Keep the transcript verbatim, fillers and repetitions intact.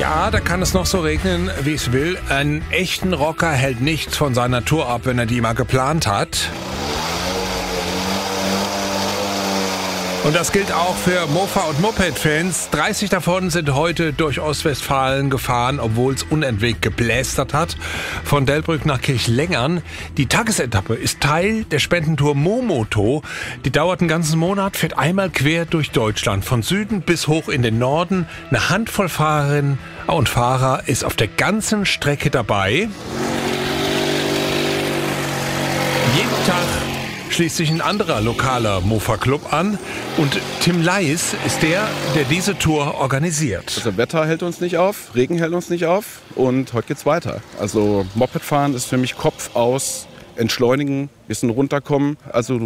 Ja, da kann es noch so regnen, wie es will. Einen echten Rocker hält nichts von seiner Tour ab, wenn er die mal geplant hat. Und das gilt auch für Mofa- und Moped-Fans. dreißig davon sind heute durch Ostwestfalen gefahren, obwohl es unentwegt geblästert hat. Von Delbrück nach Kirchlengern. Die Tagesetappe ist Teil der Spendentour Momoto. Die dauert einen ganzen Monat, fährt einmal quer durch Deutschland. Von Süden bis hoch in den Norden. Eine Handvoll Fahrerinnen und Fahrer ist auf der ganzen Strecke dabei. Jeden Tag schließt sich ein anderer lokaler Mofa-Club an und Tim Leis ist der, der diese Tour organisiert. Das Wetter hält uns nicht auf, Regen hält uns nicht auf und heute geht's weiter. Also Mopedfahren ist für mich Kopf aus, entschleunigen, bisschen runterkommen. Also